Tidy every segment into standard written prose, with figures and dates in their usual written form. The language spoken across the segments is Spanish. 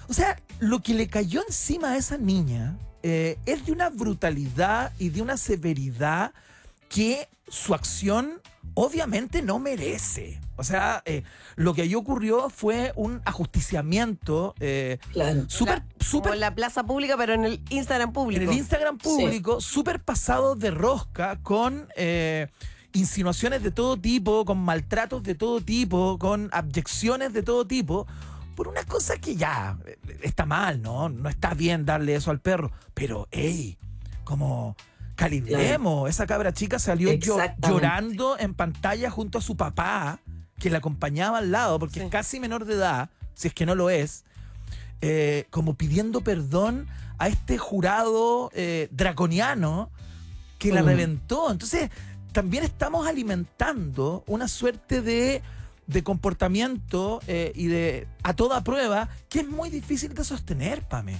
O sea, lo que le cayó encima a esa niña es de una brutalidad y de una severidad que su acción obviamente no merece. O sea, lo que allí ocurrió fue un ajusticiamiento Claro. súper, Como súper en la plaza pública, pero en el Instagram público. en el Instagram público, súper pasado de rosca, con insinuaciones de todo tipo, con maltratos de todo tipo, con abyecciones de todo tipo, por una cosa que ya está mal, ¿no? No está bien darle eso al perro. Pero, hey, como calibremos. Esa cabra chica salió Exactamente. llorando en pantalla junto a su papá, que la acompañaba al lado, porque Sí. es casi menor de edad, si es que no lo es, como pidiendo perdón a este jurado draconiano que la reventó. Entonces, también estamos alimentando una suerte de comportamiento y de a toda prueba que es muy difícil de sostener, Pame.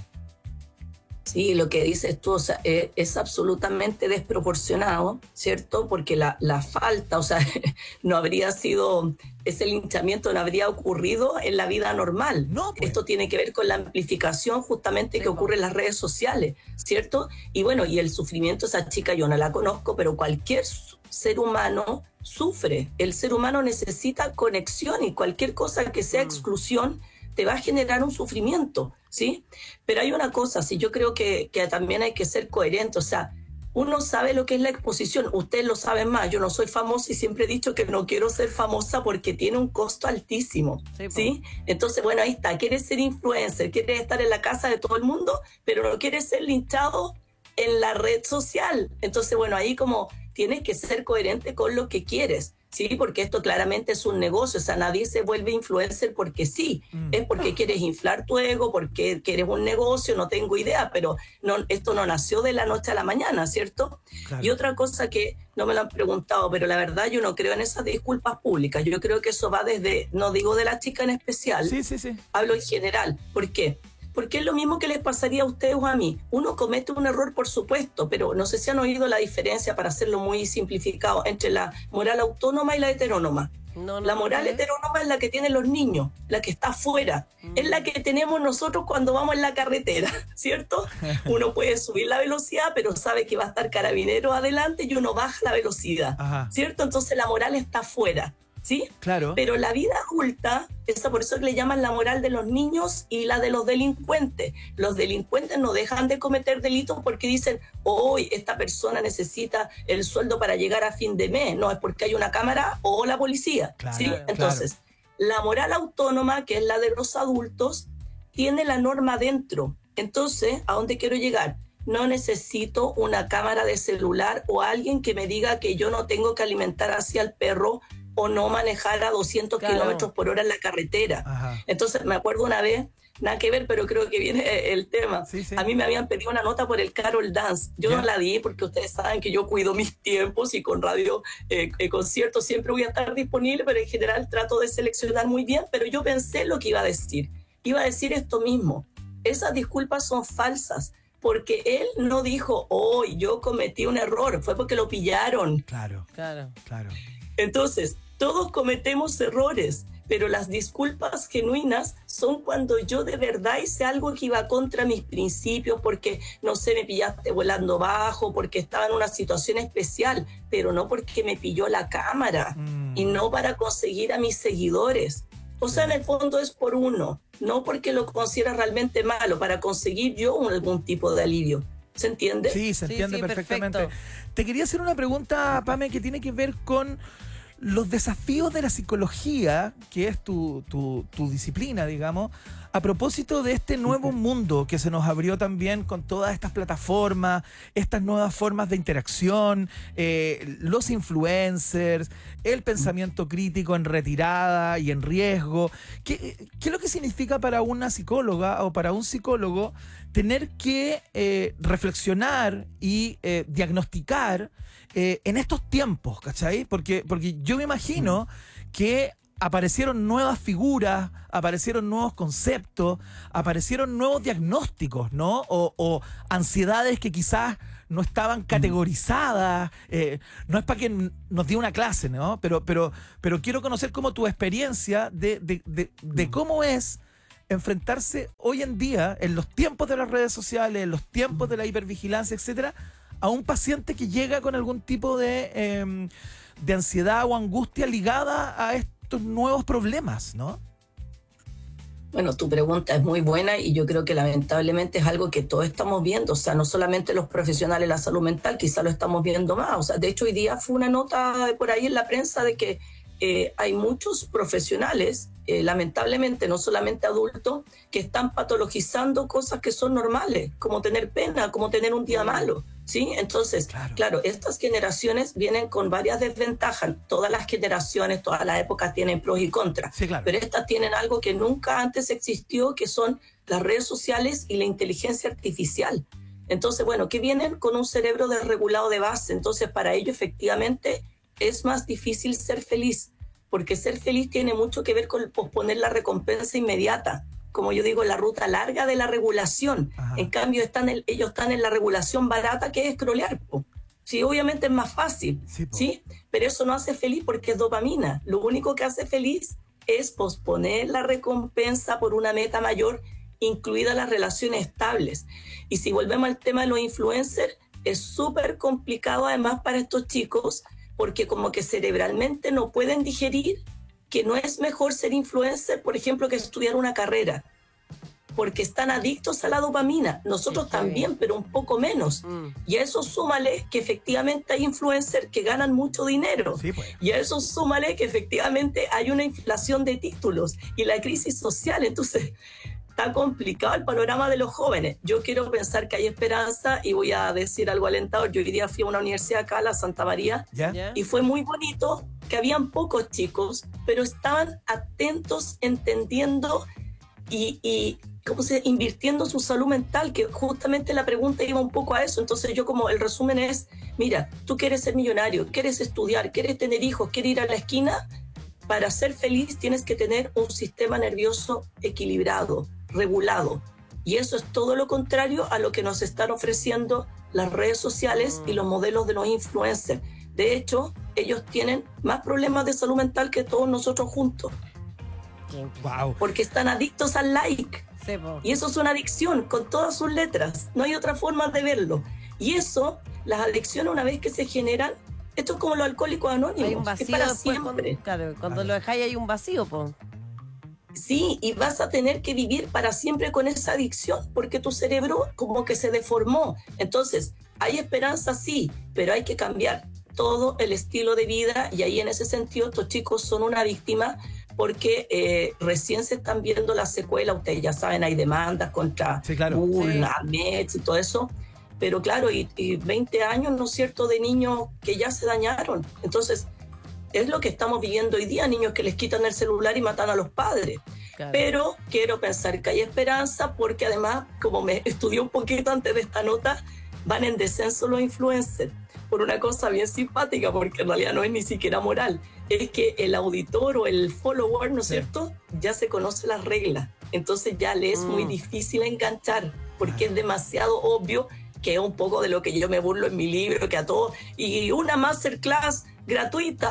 Sí, lo que dices tú, o sea, es absolutamente desproporcionado, ¿cierto? Porque la falta, o sea, no habría sido, ese linchamiento no habría ocurrido en la vida normal. No, pues. Esto tiene que ver con la amplificación justamente que ocurre en las redes sociales, ¿cierto? Y bueno, y el sufrimiento, esa chica yo no la conozco, pero cualquier ser humano sufre. El ser humano necesita conexión y cualquier cosa que sea exclusión te va a generar un sufrimiento, ¿sí? Pero hay una cosa, sí, yo creo que también hay que ser coherente, o sea, uno sabe lo que es la exposición, ustedes lo saben más, yo no soy famosa y siempre he dicho que no quiero ser famosa porque tiene un costo altísimo, ¿sí? Entonces, bueno, ahí está, quieres ser influencer, quieres estar en la casa de todo el mundo, pero no quieres ser linchado en la red social. Entonces, bueno, ahí como tienes que ser coherente con lo que quieres, ¿sí? Porque esto claramente es un negocio, o sea, nadie se vuelve influencer porque sí, es porque quieres inflar tu ego, porque quieres un negocio, no tengo idea, pero no, esto no nació de la noche a la mañana, ¿cierto? Claro. Y otra cosa que no me lo han preguntado, pero la verdad yo no creo en esas disculpas públicas, yo creo que eso va desde, no digo de la chica en especial, Sí, sí, sí. hablo en general. ¿Por qué? Porque es lo mismo que les pasaría a ustedes o a mí. Uno comete un error, por supuesto, pero no sé si han oído la diferencia, para hacerlo muy simplificado, entre la moral autónoma y la heterónoma. La moral heterónoma es la que tienen los niños, la que está afuera. Es la que tenemos nosotros cuando vamos en la carretera, ¿cierto? Uno puede subir la velocidad, pero sabe que va a estar carabinero adelante y uno baja la velocidad, Ajá. ¿cierto? Entonces la moral está afuera, ¿sí? Claro. Pero la vida adulta, por eso le llaman la moral de los niños y la de los delincuentes. Los delincuentes no dejan de cometer delitos porque dicen, hoy esta persona necesita el sueldo para llegar a fin de mes. No, es porque hay una cámara o la policía, Claro, ¿sí? claro. Entonces, la moral autónoma, que es la de los adultos, tiene la norma dentro. Entonces, ¿a dónde quiero llegar? No necesito una cámara de celular o alguien que me diga que yo no tengo que alimentar hacia el perro o no manejar a 200 kilómetros por hora en la carretera. Ajá. Entonces, me acuerdo una vez, nada que ver, pero creo que viene el tema. Sí, sí. A mí me habían pedido una nota por el Carol Dance. Yo ¿Ya? no la di porque ustedes saben que yo cuido mis tiempos y con radio conciertos siempre voy a estar disponible, pero en general trato de seleccionar muy bien. Pero yo pensé lo que iba a decir. Iba a decir esto mismo. Esas disculpas son falsas. Porque él no dijo, oh, yo cometí un error, fue porque lo pillaron. Claro. Claro. Claro. Entonces, todos cometemos errores, pero las disculpas genuinas son cuando yo de verdad hice algo que iba contra mis principios, porque, no sé, me pillaste volando bajo, porque estaba en una situación especial, pero no porque me pilló la cámara y no para conseguir a mis seguidores. O sea, en el fondo es por uno, no porque lo consideras realmente malo, para conseguir yo algún tipo de alivio. ¿Se entiende? Sí, se entiende sí, perfectamente. perfecto. Te quería hacer una pregunta, Pame, que tiene que ver con los desafíos de la psicología, que es tu disciplina, digamos, a propósito de este nuevo mundo que se nos abrió también con todas estas plataformas, estas nuevas formas de interacción, los influencers, el pensamiento crítico en retirada y en riesgo. ¿Qué es lo que significa para una psicóloga o para un psicólogo tener que reflexionar y diagnosticar en estos tiempos, ¿cachai? Porque yo me imagino que aparecieron nuevas figuras, aparecieron nuevos conceptos, aparecieron nuevos diagnósticos, ¿no? O ansiedades que quizás no estaban categorizadas. No es para que nos dé una clase, ¿no? Pero quiero conocer como tu experiencia de cómo es enfrentarse hoy en día, en los tiempos de las redes sociales, en los tiempos de la hipervigilancia, etcétera, a un paciente que llega con algún tipo de ansiedad o angustia ligada a estos nuevos problemas, ¿no? Bueno, tu pregunta es muy buena y yo creo que lamentablemente es algo que todos estamos viendo, o sea, no solamente los profesionales de la salud mental, quizá lo estamos viendo más, o sea, de hecho hoy día fue una nota por ahí en la prensa de que hay muchos profesionales, lamentablemente no solamente adultos, que están patologizando cosas que son normales, como tener pena, como tener un día malo, ¿sí? Entonces, claro, estas generaciones vienen con varias desventajas. Todas las generaciones, todas las épocas tienen pros y contras, Sí, claro. pero estas tienen algo que nunca antes existió, que son las redes sociales y la inteligencia artificial. Entonces, bueno, que vienen con un cerebro desregulado de base, entonces para ello efectivamente es más difícil ser feliz, porque ser feliz tiene mucho que ver con posponer la recompensa inmediata, como yo digo, la ruta larga de la regulación. Ajá. En cambio ellos están en la regulación barata, que es scrollear, po. Sí, obviamente es más fácil, Sí, po. ¿sí? Pero eso no hace feliz porque es dopamina. Lo único que hace feliz es posponer la recompensa por una meta mayor, incluidas las relaciones estables. Y si volvemos al tema de los influencers, es súper complicado además para estos chicos, porque como que cerebralmente no pueden digerir que no es mejor ser influencer, por ejemplo, que estudiar una carrera, porque están adictos a la dopamina. Nosotros también, pero un poco menos. Y a eso súmale que efectivamente hay influencers que ganan mucho dinero. Sí, pues. Y a eso súmale que efectivamente hay una inflación de títulos y la crisis social. Entonces, está complicado el panorama de los jóvenes. Yo quiero pensar que hay esperanza y voy a decir algo alentador. Yo hoy día fui a una universidad acá, la Santa María, ¿Ya? y fue muy bonito que habían pocos chicos, pero estaban atentos, entendiendo y invirtiendo su salud mental, que justamente la pregunta iba un poco a eso. Entonces yo, como el resumen es, mira, tú quieres ser millonario, quieres estudiar, quieres tener hijos, quieres ir a la esquina. Para ser feliz tienes que tener un sistema nervioso equilibrado, regulado. Y eso es todo lo contrario a lo que nos están ofreciendo las redes sociales y los modelos de los influencers. De hecho, ellos tienen más problemas de salud mental que todos nosotros juntos, Wow. porque están adictos al like. Sí, po. Y eso es una adicción con todas sus letras. No hay otra forma de verlo. Y eso, las adicciones, una vez que se generan, esto es como los alcohólicos anónimos. Hay un vacío es para después siempre. cuando lo dejáis hay un vacío, po. Sí, y vas a tener que vivir para siempre con esa adicción, porque tu cerebro como que se deformó. Entonces, hay esperanza, sí, pero hay que cambiar todo el estilo de vida, y ahí en ese sentido estos chicos son una víctima, porque recién se están viendo las secuelas. Ustedes ya saben, hay demandas contra Sí, claro. Google, Sí. Amex y todo eso, pero claro, y 20 años, ¿no es cierto?, de niños que ya se dañaron. Entonces, es lo que estamos viviendo hoy día, niños que les quitan el celular y matan a los padres. Claro. Pero quiero pensar que hay esperanza, porque además, como me estudié un poquito antes de esta nota, van en descenso los influencers, por una cosa bien simpática, porque en realidad no es ni siquiera moral. Es que el auditor o el follower, ¿no es cierto?, ya se conoce las reglas. Entonces ya le es muy difícil enganchar, porque es demasiado obvio, que es un poco de lo que yo me burlo en mi libro, que a todos, y una masterclass gratuita,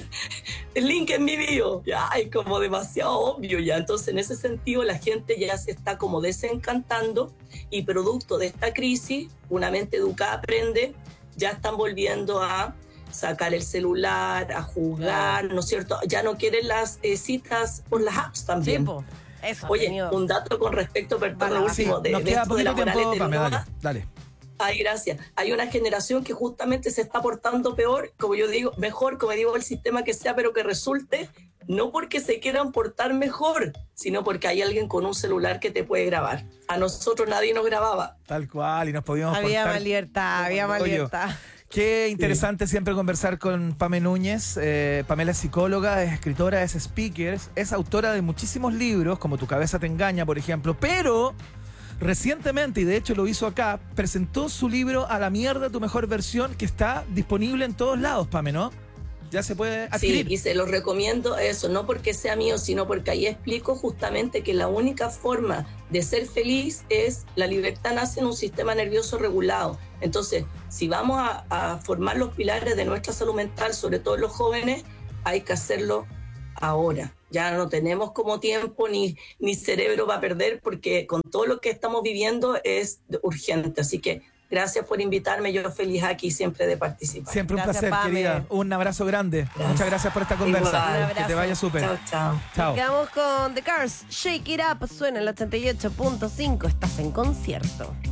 el link en mi bio, ya es como demasiado obvio ya. Entonces, en ese sentido, la gente ya se está como desencantando, y producto de esta crisis, una mente educada aprende, ya están volviendo a sacar el celular, a jugar, ¿no es cierto? Ya no quieren las citas por las apps Sí, también. po. Eso, Oye, tenido. un dato con respecto, perdón, Vale, lo Sí, último, de nos queda esto de la poquito moral tiempo, Pame, heterónoma. dale. Ay, gracias. Hay una generación que justamente se está portando peor, como yo digo, mejor, como digo, el sistema que sea, pero que resulte, no porque se quieran portar mejor, sino porque hay alguien con un celular que te puede grabar. A nosotros nadie nos grababa. Tal cual, y nos podíamos Había portar más libertad, había más Oye, libertad. Qué interesante siempre conversar con Pame Núñez. Pamela es psicóloga, es escritora, es speaker, es autora de muchísimos libros, como Tu cabeza te engaña, por ejemplo, pero recientemente, y de hecho lo hizo acá, presentó su libro A la mierda, tu mejor versión, que está disponible en todos lados, Pame, ¿no? Ya se puede adquirir. Sí, y se los recomiendo eso, no porque sea mío, sino porque ahí explico justamente que la única forma de ser feliz es la libertad, nace en un sistema nervioso regulado. Entonces, si vamos a formar los pilares de nuestra salud mental, sobre todo en los jóvenes, hay que hacerlo ahora. Ya no tenemos como tiempo ni cerebro para perder, porque con todo lo que estamos viviendo es urgente. Así que gracias por invitarme. Yo feliz aquí siempre de participar. Siempre un Gracias, placer, Pame. querida. Un abrazo grande. Gracias. Muchas gracias por esta conversa. Igual. Un Que te abrazo. vaya súper. Chao, chao. Chao. Quedamos con The Cars. Shake It Up. Suena el 88.5. Estás en concierto.